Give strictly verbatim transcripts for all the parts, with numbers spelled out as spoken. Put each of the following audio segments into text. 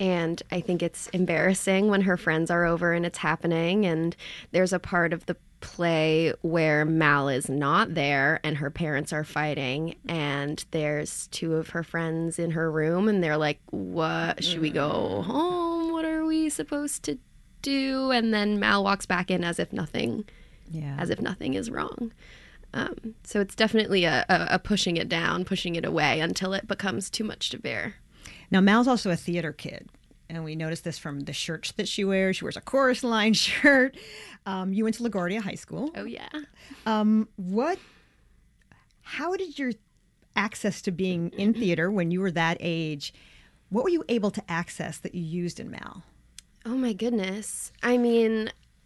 And I think it's embarrassing when her friends are over and it's happening. And there's a part of the play where Mal is not there and her parents are fighting. And there's two of her friends in her room and they're like, what? Should we go home? What are we supposed to do? And then Mal walks back in as if nothing, yeah. as if nothing is wrong. Um, so it's definitely a, a, a pushing it down, pushing it away until it becomes too much to bear. Now, Mal's also a theater kid, and we noticed this from the shirts that she wears. She wears a chorus line shirt. Um, you went to LaGuardia High School. Oh, yeah. Um, what, how did your access to being in theater when you were that age, what were you able to access that you used in Mal? Oh, my goodness. I mean,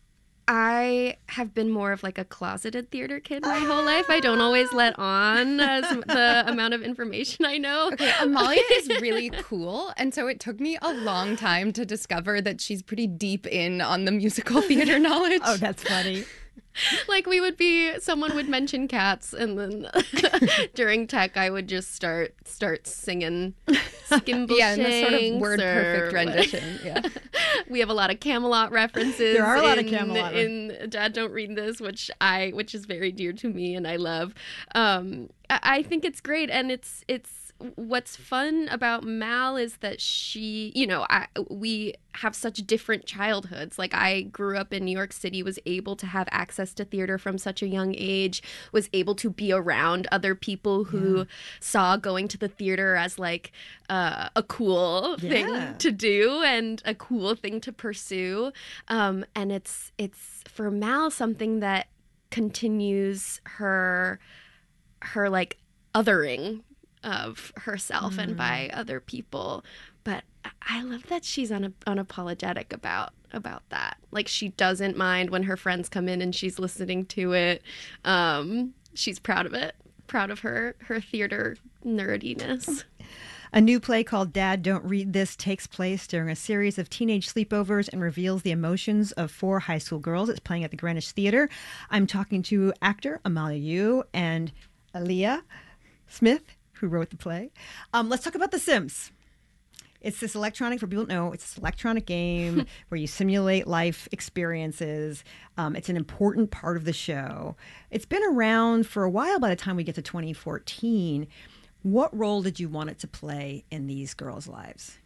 I have been more of like a closeted theater kid my whole life. I don't always let on as the amount of information I know. Okay, Amalia is really cool. And so it took me a long time to discover that she's pretty deep in on the musical theater knowledge. Oh, that's funny. Like we would be, someone would mention Cats, and then during tech, I would just start start singing Skimble yeah, in a sort of word or perfect rendition. Yeah, we have a lot of Camelot references. There are a lot in, of Camelot in Dad Don't Read This, which I which is very dear to me and I love. Um, I, I think it's great, and it's it's. What's fun about Mal is that she, you know, I, we have such different childhoods. Like I grew up in New York City, was able to have access to theater from such a young age, was able to be around other people who yeah. saw going to the theater as like uh, a cool yeah. thing to do and a cool thing to pursue. Um, and it's it's for Mal something that continues her her like othering of herself mm. and by other people. But I love that she's un- unapologetic about about that. Like she doesn't mind when her friends come in and she's listening to it. Um, she's proud of it, proud of her her theater nerdiness. A new play called Dad Don't Read This takes place during a series of teenage sleepovers and reveals the emotions of four high school girls. It's playing at the Greenwich Theater. I'm talking to actor Amalia Yu and Aaliyah Smith, who wrote the play. Um, let's talk about The Sims. It's this electronic, for people who don't know, it's this electronic game where you simulate life experiences. Um, it's an important part of the show. It's been around for a while by the time we get to twenty fourteen. What role did you want it to play in these girls' lives?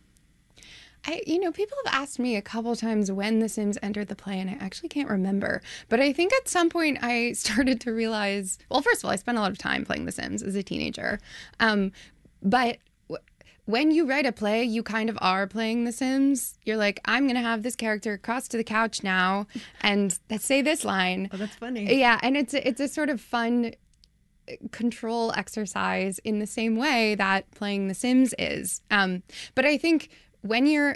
I, you know, people have asked me a couple times when The Sims entered the play, and I actually can't remember. But I think at some point I started to realize, well, first of all, I spent a lot of time playing The Sims as a teenager. Um, but w- when you write a play, you kind of are playing The Sims. You're like, I'm going to have this character cross to the couch now and say this line. Oh, that's funny. Yeah, and it's a, it's a sort of fun control exercise in the same way that playing The Sims is. Um, but I think when you're,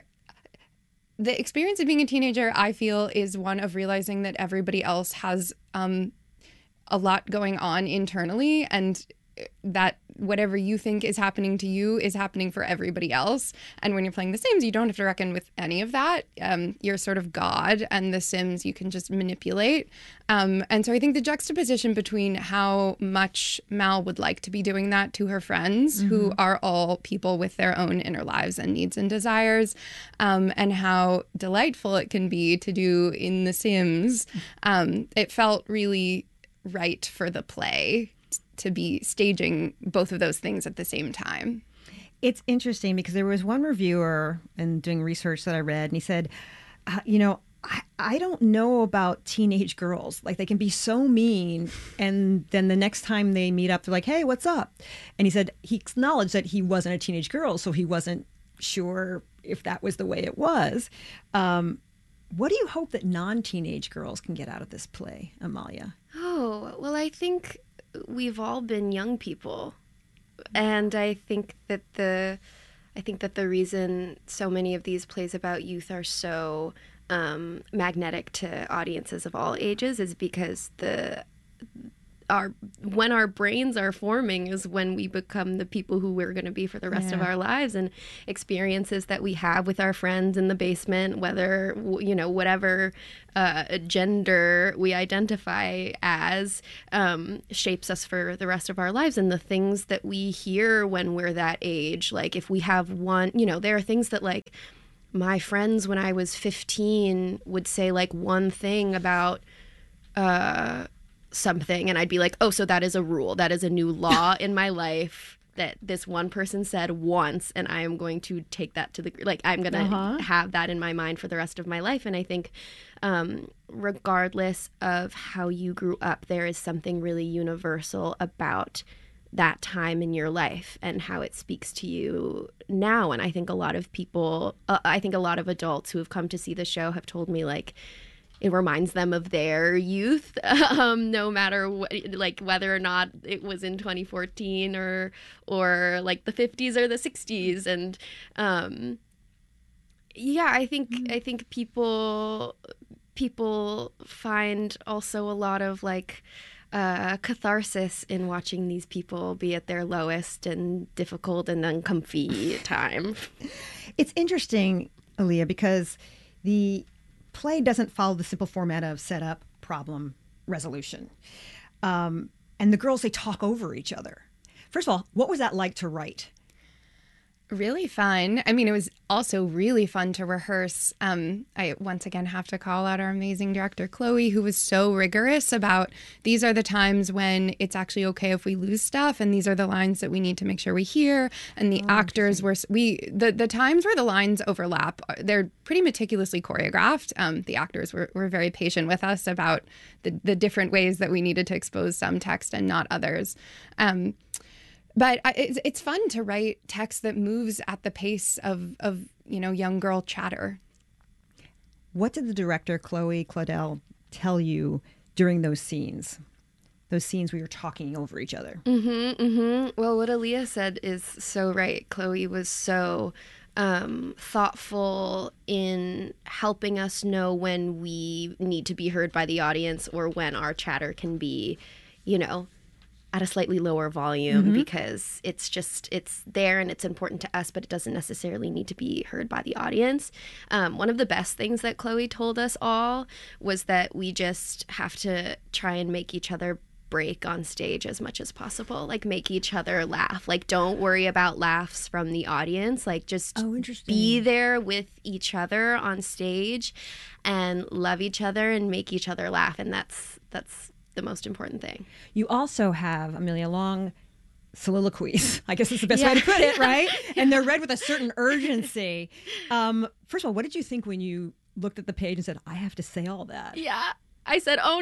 the experience of being a teenager, I feel, is one of realizing that everybody else has um, a lot going on internally, and that whatever you think is happening to you is happening for everybody else. And when you're playing The Sims, you don't have to reckon with any of that. Um, you're sort of God, and The Sims you can just manipulate. Um, and so I think the juxtaposition between how much Mal would like to be doing that to her friends, mm-hmm. who are all people with their own inner lives and needs and desires, um, and how delightful it can be to do in The Sims, um, it felt really right for the play to be staging both of those things at the same time. It's interesting because there was one reviewer and doing research that I read, and he said, uh, you know, I, I don't know about teenage girls. Like, they can be so mean, and then the next time they meet up, they're like, hey, what's up? And he said he acknowledged that he wasn't a teenage girl, so he wasn't sure if that was the way it was. Um, what do you hope that non-teenage girls can get out of this play, Amalia? Oh, well, I think we've all been young people, and I think that the I think that the reason so many of these plays about youth are so um, magnetic to audiences of all ages is because the our when our brains are forming is when we become the people who we're going to be for the rest yeah. of our lives, and experiences that we have with our friends in the basement, whether, you know, whatever uh, gender we identify as, um, shapes us for the rest of our lives. And the things that we hear when we're that age, like if we have one, you know, there are things that like my friends when I was fifteen would say like one thing about uh, something, and I'd be like, oh, so that is a rule. That is a new law in my life that this one person said once, and I am going to take that to the, like, I'm going to uh-huh. have that in my mind for the rest of my life. And I think um, regardless of how you grew up, there is something really universal about that time in your life and how it speaks to you now. And I think a lot of people, uh, I think a lot of adults who have come to see the show have told me, like, it reminds them of their youth, um, no matter what, like whether or not it was in twenty fourteen or or like the fifties or the sixties. And um, yeah, I think mm-hmm. I think people people find also a lot of like uh, catharsis in watching these people be at their lowest and difficult and uncomfy time. It's interesting, Aaliyah, because the play doesn't follow the simple format of setup, problem, resolution. Um, and the girls, they talk over each other. First of all, what was that like to write? Really fun. I mean, it was also really fun to rehearse. Um, I once again have to call out our amazing director, Chloe, who was so rigorous about these are the times when it's actually okay if we lose stuff, and these are the lines that we need to make sure we hear. And the oh, actors were we the the times where the lines overlap, they're pretty meticulously choreographed. Um, the actors were, were very patient with us about the the different ways that we needed to expose some text and not others. Um, But it's it's fun to write text that moves at the pace of, of, you know, young girl chatter. What did the director, Chloe Claudel, tell you during those scenes? Those scenes where you're talking over each other? Mm-hmm, mm-hmm. Well, what Aaliyah said is so right. Chloe was so um, thoughtful in helping us know when we need to be heard by the audience or when our chatter can be, you know, at a slightly lower volume, mm-hmm. because it's just, it's there and it's important to us, but it doesn't necessarily need to be heard by the audience. Um, one of the best things that Chloe told us all was that we just have to try and make each other break on stage as much as possible, like make each other laugh. Like, don't worry about laughs from the audience. Like, just oh, be there with each other on stage and love each other and make each other laugh. And that's, that's, the most important thing. You also have, Amelia, long soliloquies. I guess it's the best yeah. way to put it, right? Yeah. And they're read with a certain urgency. Um, first of all, what did you think when you looked at the page and said, I have to say all that? Yeah. I said, oh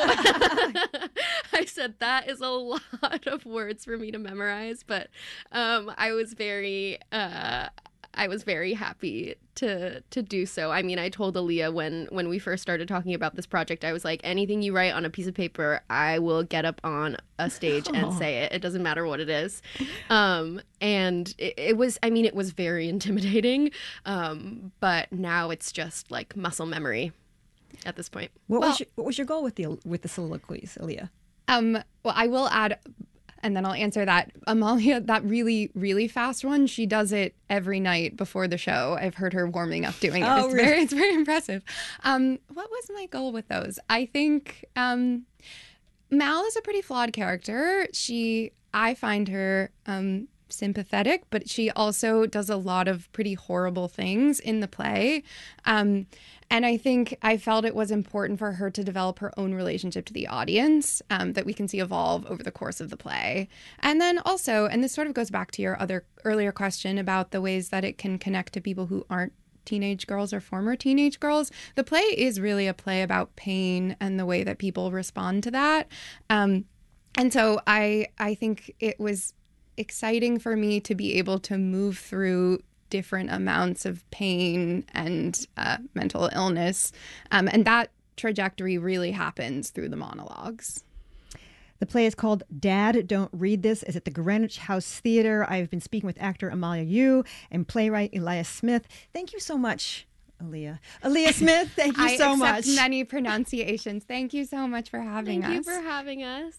no. I said, that is a lot of words for me to memorize. But um, I was very... Uh, I was very happy to to do so. I mean, I told Aaliyah when, when we first started talking about this project, I was like, anything you write on a piece of paper, I will get up on a stage and oh. say it. It doesn't matter what it is. Um, and it, it was, I mean, it was very intimidating. Um, but now it's just like muscle memory at this point. What, well, was, your, what was your goal with the with the soliloquies, Aaliyah? Um, well, I will add... And then I'll answer that. Amalia, that really, really fast one, she does it every night before the show. I've heard her warming up doing it. Oh, it's, really? very, it's very impressive. Um, what was my goal with those? I think um, Mal is a pretty flawed character. She, I find her um, sympathetic, but she also does a lot of pretty horrible things in the play. Um, and I think I felt it was important for her to develop her own relationship to the audience um, that we can see evolve over the course of the play. And then also, and this sort of goes back to your other earlier question about the ways that it can connect to people who aren't teenage girls or former teenage girls. The play is really a play about pain and the way that people respond to that. Um, and so I I think it was exciting for me to be able to move through different amounts of pain and uh, mental illness. Um, and that trajectory really happens through the monologues. The play is called Dad, Don't Read This. It's at the Greenwich House Theater. I've been speaking with actor Amalia Yu and playwright Elias Smith. Thank you so much, Aaliyah. Aaliyah Smith, thank you I so much. I much. accept many pronunciations. Thank you so much for having thank us. Thank you for having us.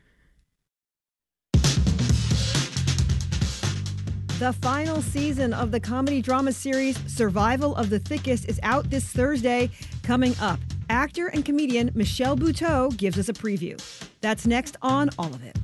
The final season of the comedy drama series Survival of the Thickest is out this Thursday. Coming up, actor and comedian Michelle Buteau gives us a preview. That's next on All of It.